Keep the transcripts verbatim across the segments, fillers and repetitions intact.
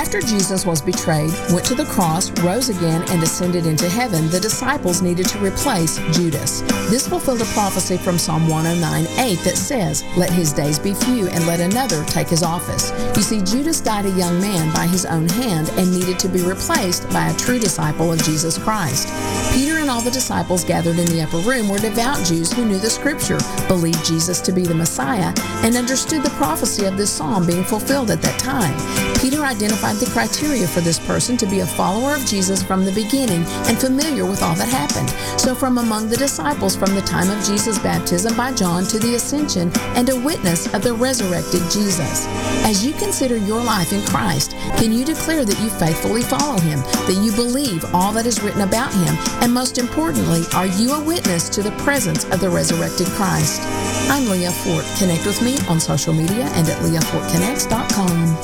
After Jesus was betrayed, went to the cross, rose again, and ascended into heaven, the disciples needed to replace Judas. This fulfilled a prophecy from Psalm one oh nine eight that says, "Let his days be few, and let another take his office." You see, Judas died a young man by his own hand and needed to be replaced by a true disciple of Jesus Christ. Peter and all the disciples gathered in the upper room were devout Jews who knew the Scripture, believed Jesus to be the Messiah, and understood the prophecy of this psalm being fulfilled at that time. Peter identified the criteria for this person to be a follower of Jesus from the beginning and familiar with all that happened. So from among the disciples from the time of Jesus' baptism by John to the ascension, and a witness of the resurrected Jesus. As you consider your life in Christ, can you declare that you faithfully follow him, that you believe all that is written about him, and most importantly, are you a witness to the presence of the resurrected Christ? I'm Leah Fort. Connect with me on social media and at leah fort connects dot com.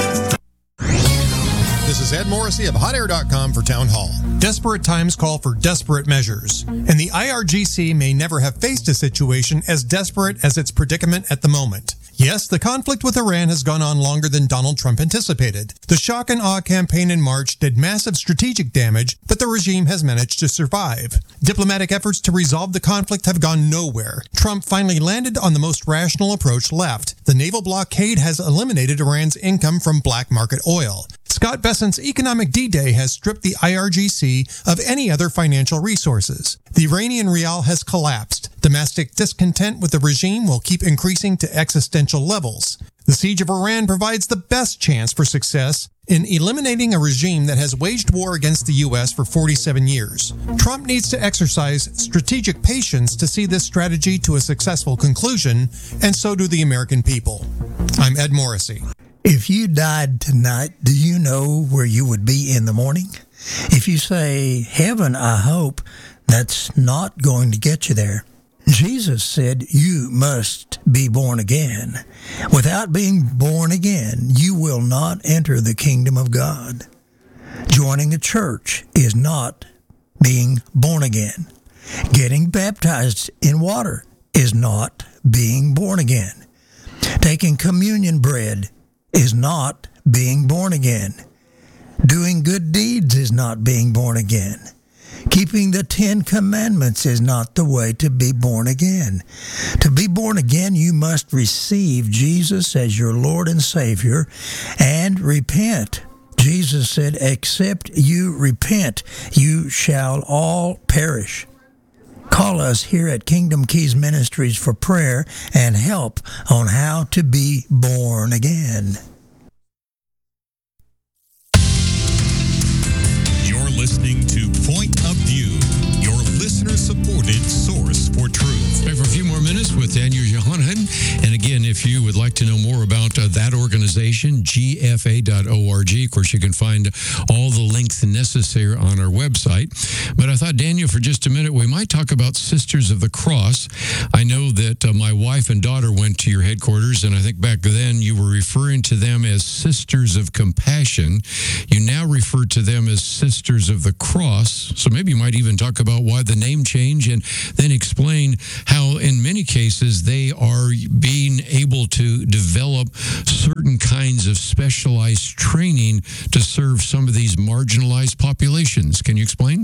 This is Ed Morrissey of hot air dot com for Town Hall. Desperate times call for desperate measures, and the I R G C may never have faced a situation as desperate as its predicament at the moment. Yes, the conflict with Iran has gone on longer than Donald Trump anticipated. The shock and awe campaign in March did massive strategic damage, but the regime has managed to survive. Diplomatic efforts to resolve the conflict have gone nowhere. Trump finally landed on the most rational approach left. The naval blockade has eliminated Iran's income from black market oil. Scott Bessent's economic D-Day has stripped the I R G C of any other financial resources. The Iranian rial has collapsed. Domestic discontent with the regime will keep increasing to existential levels. The siege of Iran provides the best chance for success in eliminating a regime that has waged war against the U S for forty-seven years. Trump needs to exercise strategic patience to see this strategy to a successful conclusion, and so do the American people. I'm Ed Morrissey. If you died tonight, do you know where you would be in the morning? If you say, heaven, I hope, that's not going to get you there. Jesus said you must be born again. Without being born again, you will not enter the kingdom of God. Joining a church is not being born again. Getting baptized in water is not being born again. Taking communion bread is not being born again. Doing good deeds is not being born again. Keeping the Ten Commandments is not the way to be born again. To be born again, you must receive Jesus as your Lord and Savior and repent. Jesus said, except you repent, you shall all perish. Call us here at Kingdom Keys Ministries for prayer and help on how to be born again. You're listening to Point of View, your listener-supported source for truth. Back for a few more minutes with Daniel Yohanan. And again, if you would like to know more about uh, that organization, G F A dot org, of course, you can find all the links necessary on our website. But I thought, Daniel, for just a minute, we might talk about Sisters of the Cross. I know that uh, my wife and daughter went to your headquarters, and I think back then you were referring to them as Sisters of Compassion. You now refer to them as Sisters of the Cross. So maybe you might even talk about why the name change, and then explain how in many cases they are being able to develop certain kinds of specialized training to serve some of these marginalized populations. Can you explain?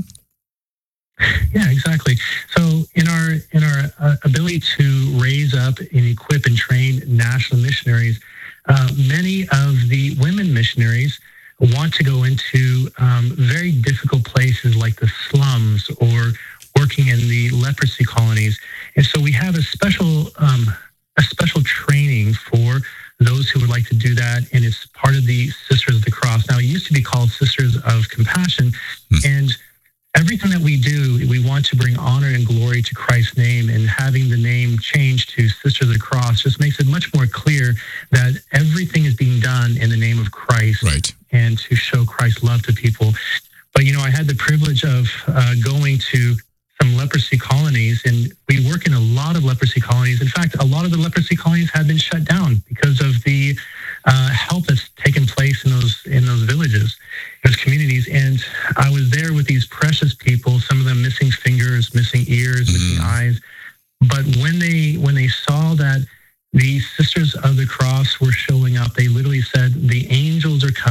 Yeah, exactly. So in our in our uh, ability to raise up and equip and train national missionaries, uh, many of the women missionaries want to go into um, very difficult places like the slums or working in the leprosy colonies. And so we have a special um, a special training for those who would like to do that, and it's part of the Sisters of the Cross. Now, it used to be called Sisters of Compassion, and everything that we do, we want to bring honor and glory to Christ's name, and having the name changed to Sisters of the Cross just makes it much more clear that everything is being done in the name of Christ, right, and to show Christ's love to people. But, you know, I had the privilege of uh, going to some leprosy colonies, and we work in a lot of leprosy colonies. In fact, a lot of the leprosy colonies have been shut down because of the uh, help that's taken place in those in those villages, those communities. And I was there with these precious people, some of them missing fingers, missing ears, mm. missing eyes. But when they when they saw that the Sisters of the Cross were showing up, they literally said, the angels are coming.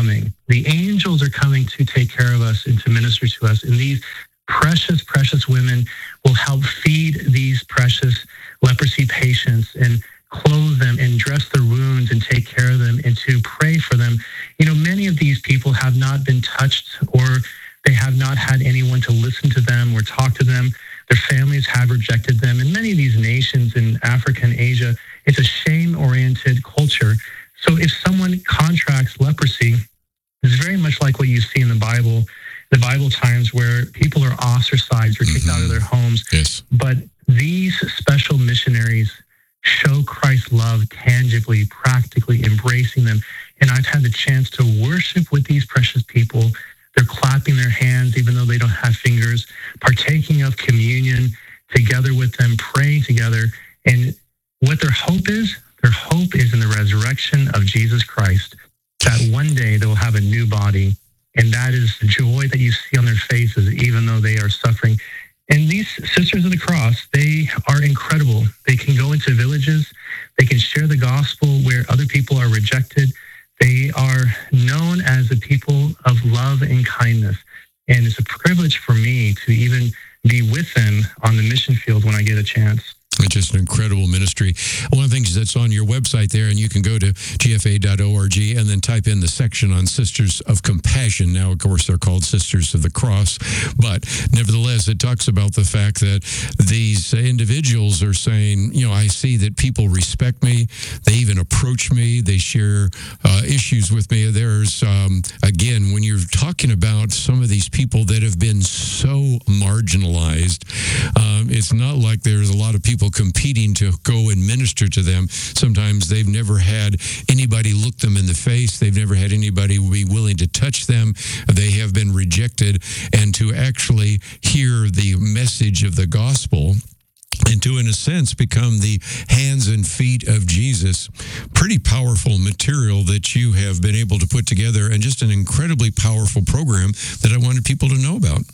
The angels are coming to take care of us and to minister to us. And these precious, precious women will help feed these precious leprosy patients and clothe them and dress their wounds and take care of them and to pray for them. You know, many of these people have not been touched, or they have not had anyone to listen to them or talk to them. Their families have rejected them. In many of these nations in Africa and Asia, it's a shame-oriented culture. So if someone contracts leprosy, it's very much like what you see in the Bible, the Bible times where people are ostracized or kicked mm-hmm. out of their homes. Yes. But these special missionaries show Christ's love tangibly, practically, embracing them. And I've had the chance to worship with these precious people. They're clapping their hands, even though they don't have fingers, partaking of communion together with them, praying together. And what their hope is, their hope is in the resurrection of Jesus Christ, that one day they will have a new body. And that is the joy that you see on their faces, even though they are suffering. And these Sisters of the Cross, they are incredible. They can go into villages. They can share the gospel where other people are rejected. They are known as the people of love and kindness. And it's a privilege for me to even be with them on the mission field when I get a chance. It's just an incredible ministry. One of the things that's on your website there, and you can go to G F A dot org and then type in the section on Sisters of Compassion. Now, of course, they're called Sisters of the Cross, but nevertheless, it talks about the fact that these individuals are saying, you know, I see that people respect me. They even approach me. They share uh, issues with me. There's, um, again, when you're talking about some of these people that have been so marginalized, um, it's not like there's a lot of people competing to go and minister to them. Sometimes they've never had anybody look them in the face. They've never had anybody be willing to touch them. They have been rejected. And to actually hear the message of the gospel and to, in a sense, become the hands and feet of Jesus, pretty powerful material that you have been able to put together, and just an incredibly powerful program that I wanted people to know about.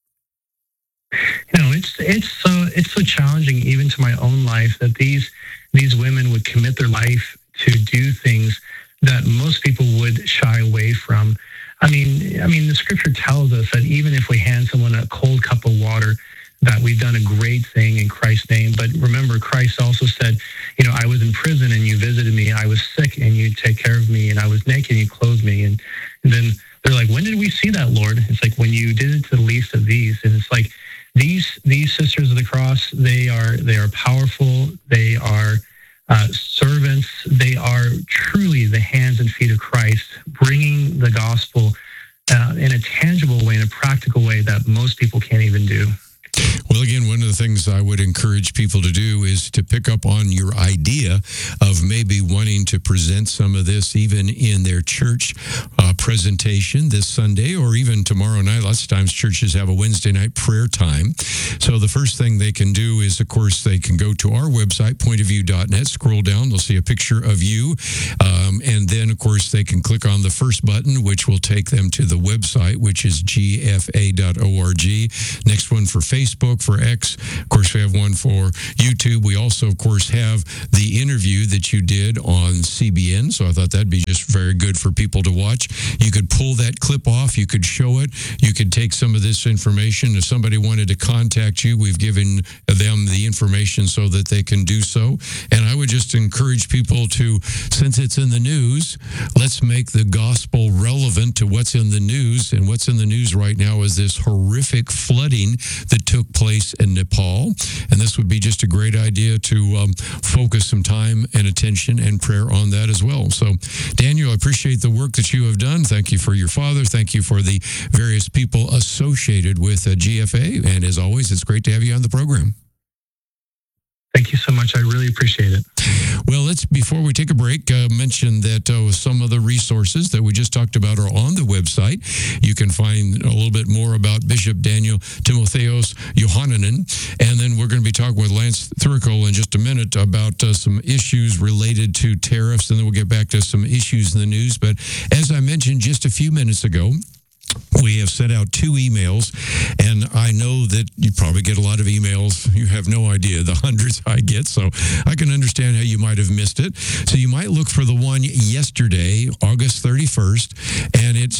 You know, it's it's so it's so challenging even to my own life that these these women would commit their life to do things that most people would shy away from. I mean, I mean, the scripture tells us that even if we hand someone a cold cup of water, that we've done a great thing in Christ's name. But remember, Christ also said, you know, I was in prison and you visited me. I was sick and you take care of me. And I was naked and you clothed me. And, and then they're like, when did we see that, Lord? It's like, when you did it to the least of these. And it's like, These these Sisters of the Cross, they are they are powerful. They are uh, servants. They are truly the hands and feet of Christ, bringing the gospel uh, in a tangible way, in a practical way that most people can't even do. Well, again, one of the things I would encourage people to do is to pick up on your idea of maybe wanting to present some of this even in their church uh, presentation this Sunday, or even tomorrow night. Lots of times churches have a Wednesday night prayer time. So the first thing they can do is, of course, they can go to our website, point of view dot net, scroll down, they'll see a picture of you. Um, and then, of course, they can click on the first button, which will take them to the website, which is G F A dot org. Next one for Facebook. Facebook, for X. Of course, we have one for YouTube. We also, of course, have the interview that you did on C B N. So I thought that'd be just very good for people to watch. You could pull that clip off. You could show it. You could take some of this information. If somebody wanted to contact you, we've given them the information so that they can do so. And I would just encourage people to, since it's in the news, let's make the gospel relevant to what's in the news. And what's in the news right now is this horrific flooding that took place in Nepal. And this would be just a great idea to um, focus some time and attention and prayer on that as well. So, Daniel, I appreciate the work that you have done. Thank you for your father. Thank you for the various people associated with uh, G F A. And as always, it's great to have you on the program. Thank you so much. I really appreciate it. Well, let's, before we take a break, uh, mention that uh, some of the resources that we just talked about are on the website. You can find a little bit more about Bishop Daniel Timotheos Yohannanen. And then we're going to be talking with Lance Thurikel in just a minute about uh, some issues related to tariffs. And then we'll get back to some issues in the news. But as I mentioned just a few minutes ago, we have sent out two emails, and I know that you probably get a lot of emails. You have no idea the hundreds I get, so I can understand how you might have missed it. So you might look for the one yesterday, August thirty-first, and it's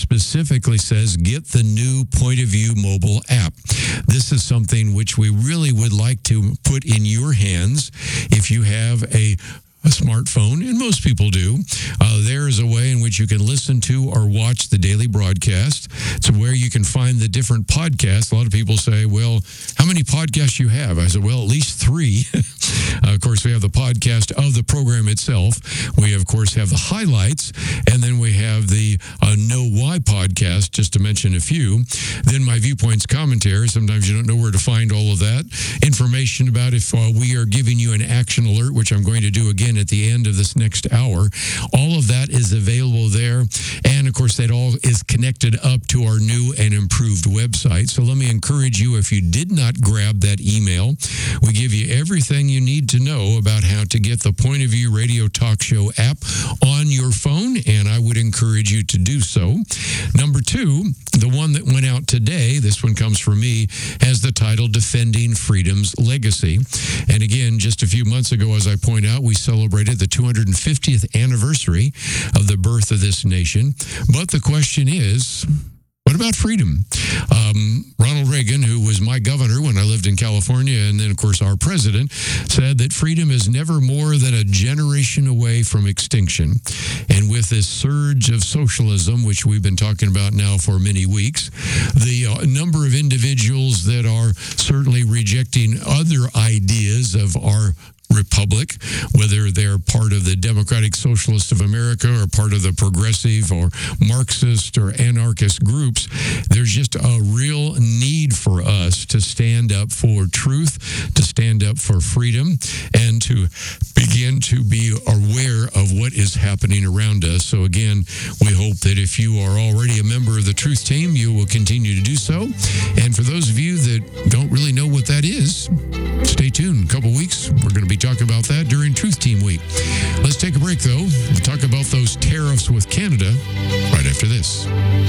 specifically says, get the new Point of View mobile app. This is something which we really would like to put in your hands if you have a a smartphone, and most people do. Uh, there is a way in which you can listen to or watch the daily broadcast. It's where you can find the different podcasts. A lot of people say, well, how many podcasts you have? I said, well, at least three. uh, of course, we have the podcast of the program itself. We, of course, have the highlights, and then we have the uh, Know Why podcast, just to mention a few. Then my Viewpoints commentary. Sometimes you don't know where to find all of that. Information about if uh, we are giving you an action alert, which I'm going to do again at the end of this next hour. All of that is available there. And of course, that all is connected up to our new and improved website. So let me encourage you, if you did not grab that email, we give you everything you need to know about how to get the Point of View Radio Talk Show app on your phone. And I would encourage you to do so. Number two, the one that went out today, this one comes from me, has the title Defending Freedom's Legacy. And again, just a few months ago, as I point out, we celebrated the two hundred fiftieth anniversary of the birth of this nation. But the question is, what about freedom? Um, Ronald Reagan, who was my governor when I lived in California, and then, of course, our president, said that freedom is never more than a generation away from extinction. And with this surge of socialism, which we've been talking about now for many weeks, the uh, number of individuals that are certainly rejecting other ideas of our republic, whether they're part of the Democratic Socialists of America or part of the progressive or Marxist or anarchist groups, there's just a real need for us to stand up for truth, to stand up for freedom, and to begin to be aware of what is happening around us. So again, we hope that if you are already a member of the Truth Team, you will continue to do so. And for those of you that don't really know what that is, stay tuned. A couple weeks, we're going to be talking about that during Truth Team Week. Let's take a break, though. We'll talk about those tariffs with Canada right after this.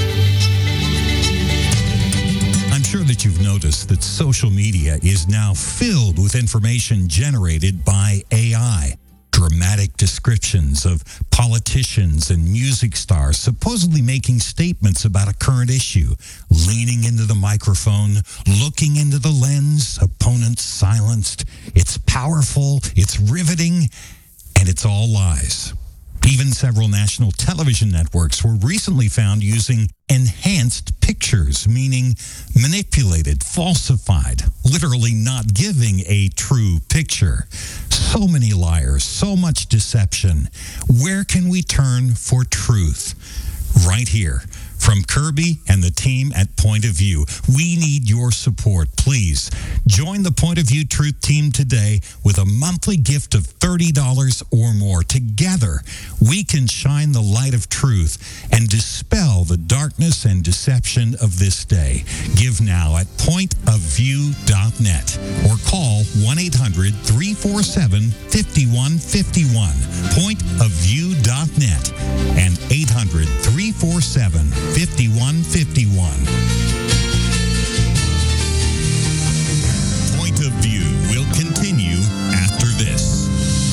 I'm sure that you've noticed that social media is now filled with information generated by A I. Dramatic descriptions of politicians and music stars supposedly making statements about a current issue, leaning into the microphone, looking into the lens, opponents silenced. It's powerful, it's riveting, and it's all lies. Even several national television networks were recently found using enhanced pictures, meaning manipulated, falsified, literally not giving a true picture. So many liars, so much deception. Where can we turn for truth? Right here. From Kirby and the team at Point of View, we need your support. Please join the Point of View Truth Team today with a monthly gift of thirty dollars or more. Together, we can shine the light of truth and dispel the darkness and deception of this day. Give now at point of view dot net or call one eight hundred, three four seven, five one five one, point of view dot net and eight hundred, three four seven, fifty-one fifty-one. Point of View will continue after this.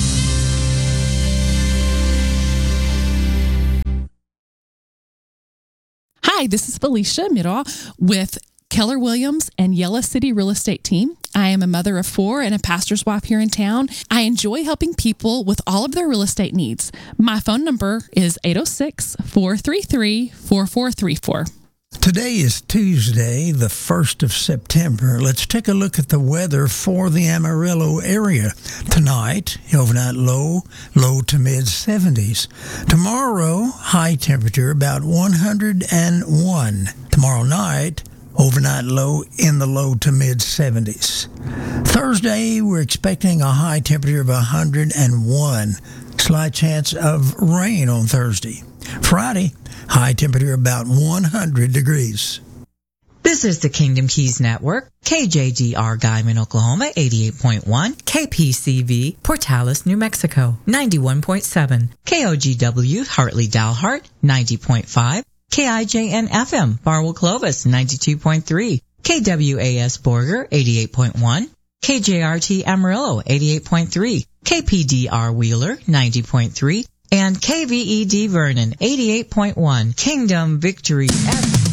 Hi, this is Felicia Miro with Keller Williams and Yellow City Real Estate Team. I am a mother of four and a pastor's wife here in town. I enjoy helping people with all of their real estate needs. My phone number is eight oh six, four three three, four four three four. Today is Tuesday, the first of September. Let's take a look at the weather for the Amarillo area. Tonight, overnight low, low to mid seventies. Tomorrow, high temperature about one hundred one. Tomorrow night, overnight low in the low to mid seventies. Thursday, we're expecting a high temperature of one hundred one. Slight chance of rain on Thursday. Friday, high temperature about one hundred degrees. This is the Kingdom Keys Network, K J G R Guyman, Oklahoma, eighty-eight point one, K P C V, Portales, New Mexico, ninety-one point seven, K O G W, Hartley, Dalhart, ninety point five, K I J N F M, Barwell, Clovis, ninety-two point three, K W A S Borger, eighty-eight point one, K J R T Amarillo, eighty-eight point three, K P D R Wheeler, ninety point three, and K V E D Vernon, eighty-eight point one. Kingdom Victory F M.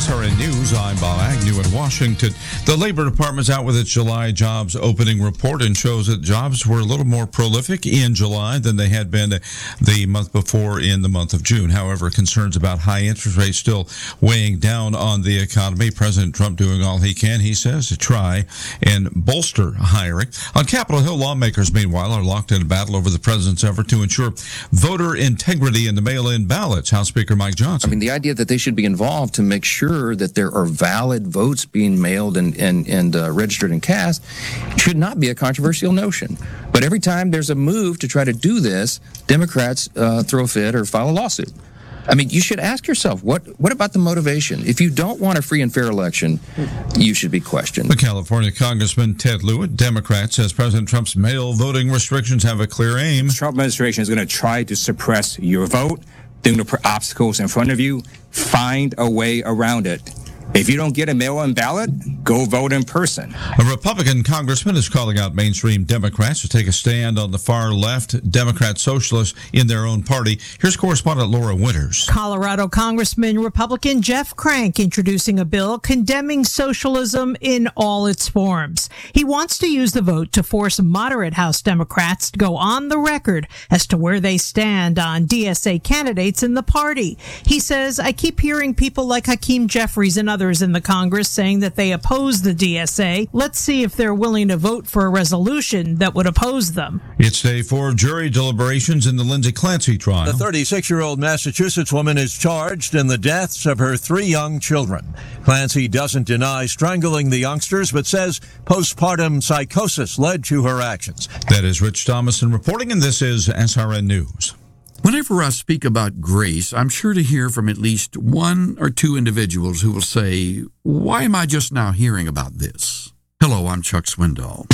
S R N News, I'm Bob Agnew in Washington. The Labor Department's out with its July jobs opening report and shows that jobs were a little more prolific in July than they had been the month before in the month of June. However, concerns about high interest rates still weighing down on the economy. President Trump doing all he can, he says, to try and bolster hiring. On Capitol Hill, lawmakers, meanwhile, are locked in a battle over the president's effort to ensure voter integrity in the mail-in ballots. House Speaker Mike Johnson. I mean, the idea that they should be involved to make sure that there are valid votes being mailed and, and, and uh, registered and cast should not be a controversial notion. But every time there's a move to try to do this, Democrats uh, throw a fit or file a lawsuit. I mean, you should ask yourself, what what about the motivation? If you don't want a free and fair election, you should be questioned. The California Congressman Ted Lewitt, Democrat, says President Trump's mail voting restrictions have a clear aim. The Trump administration is going to try to suppress your vote. They're going to put obstacles in front of you. Find a way around it. If you don't get a mail-in ballot, go vote in person. A Republican congressman is calling out mainstream Democrats to take a stand on the far left, Democrat socialists in their own party. Here's correspondent Laura Winters. Colorado Congressman Republican Jeff Crank introducing a bill condemning socialism in all its forms. He wants to use the vote to force moderate House Democrats to go on the record as to where they stand on D S A candidates in the party. He says, I keep hearing people like Hakeem Jeffries and others in the Congress saying that they oppose the D S A. Let's see if they're willing to vote for a resolution that would oppose them. It's day four of jury deliberations in the Lindsay Clancy trial. The thirty-six-year-old Massachusetts woman is charged in the deaths of her three young children. Clancy doesn't deny strangling the youngsters, but says postpartum psychosis led to her actions. That is Rich Thomason reporting, and this is S R N News. Whenever I speak about grace, I'm sure to hear from at least one or two individuals who will say, why am I just now hearing about this? Hello, I'm Chuck Swindoll.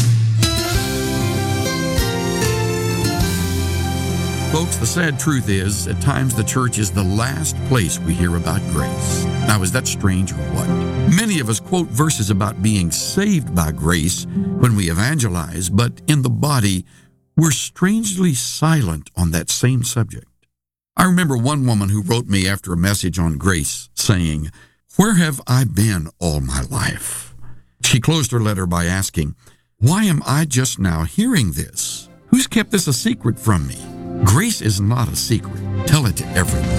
Folks, the sad truth is, at times the church is the last place we hear about grace. Now, is that strange or what? Many of us quote verses about being saved by grace when we evangelize, but in the body, we're strangely silent on that same subject. I remember one woman who wrote me after a message on grace saying, where have I been all my life? She closed her letter by asking, why am I just now hearing this? Who's kept this a secret from me? Grace is not a secret. Tell it to everyone.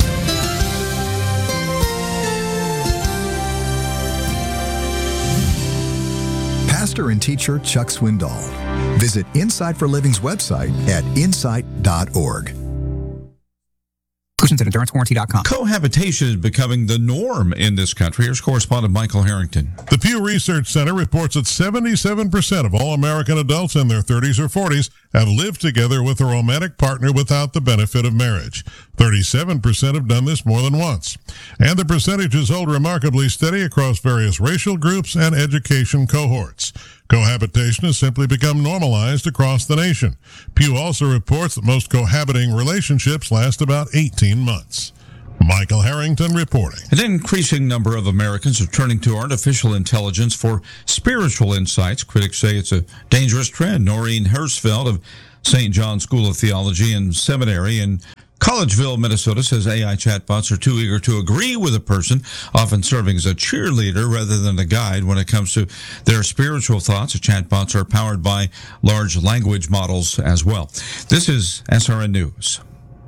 Pastor and teacher Chuck Swindoll. Visit Insight for Living's website at insight dot org. Questions at endurance warranty dot com. Cohabitation is becoming the norm in this country. Here's correspondent Michael Harrington. The Pew Research Center reports that seventy-seven percent of all American adults in their thirties or forties have lived together with a romantic partner without the benefit of marriage. thirty-seven percent have done this more than once. And the percentages hold remarkably steady across various racial groups and education cohorts. Cohabitation has simply become normalized across the nation. Pew also reports that most cohabiting relationships last about eighteen months. Michael Harrington reporting. An increasing number of Americans are turning to artificial intelligence for spiritual insights. Critics say it's a dangerous trend. Noreen Hersfeld of Saint John School of Theology and Seminary in Collegeville, Minnesota, says A I chatbots are too eager to agree with a person, often serving as a cheerleader rather than a guide when it comes to their spiritual thoughts. Chatbots are powered by large language models as well. This is S R N News.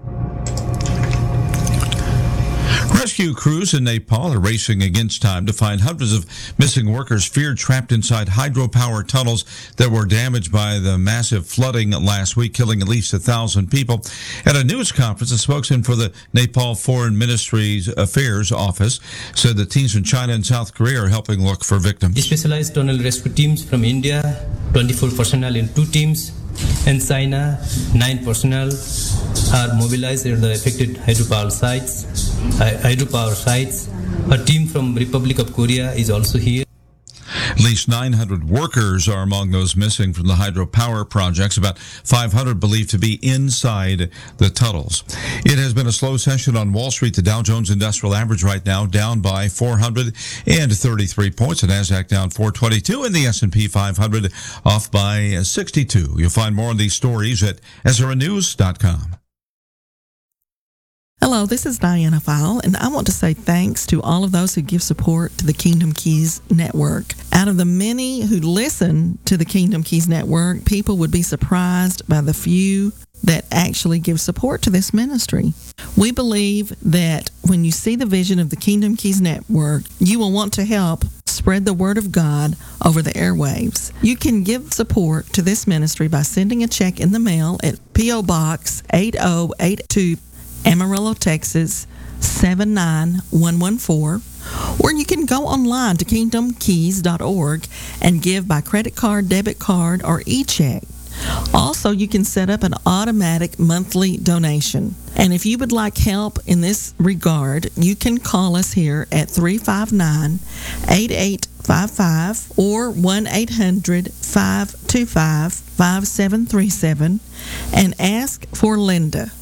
Rescue crews in Nepal are racing against time to find hundreds of missing workers feared trapped inside hydropower tunnels that were damaged by the massive flooding last week, killing at least a thousand people. At a news conference, a spokesman for the Nepal Foreign Ministry's Affairs Office said that teams from China and South Korea are helping look for victims. Specialized tunnel rescue teams from India, twenty-four personnel in two teams, and China, nine personnel are mobilized at the affected hydropower sites. Hydropower sites. A team from Republic of Korea is also here. At least nine hundred workers are among those missing from the hydropower projects, about five hundred believed to be inside the tunnels. It has been a slow session on Wall Street. The Dow Jones Industrial Average right now down by four hundred thirty-three points. The NASDAQ down four twenty-two, and the S and P five hundred off by sixty-two. You'll find more on these stories at S R N news dot com. Hello, this is Diana Fowle, and I want to say thanks to all of those who give support to the Kingdom Keys Network. Out of the many who listen to the Kingdom Keys Network, people would be surprised by the few that actually give support to this ministry. We believe that when you see the vision of the Kingdom Keys Network, you will want to help spread the word of God over the airwaves. You can give support to this ministry by sending a check in the mail at P O Box eight oh eight two, Amarillo, Texas seven nine one one four, or you can go online to kingdom keys dot org and give by credit card, debit card, or e-check. Also, you can set up an automatic monthly donation. And if you would like help in this regard, you can call us here at three five nine, eight eight five five or one eight hundred, five two five, five seven three seven and ask for Linda.